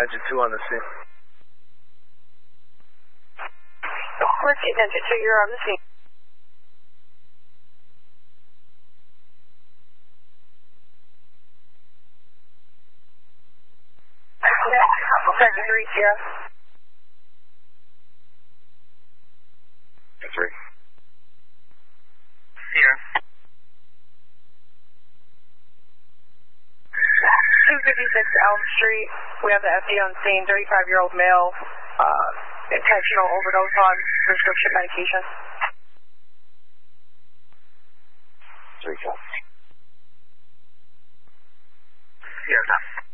Engine 2 on the scene. We're getting Engine 2, you're on the scene. Engine 3, Sierra. 3. Sierra. 256 Elm Street. We have the FD on scene, 35-year-old male, intentional overdose on prescription medication. 3 cops. Sierra.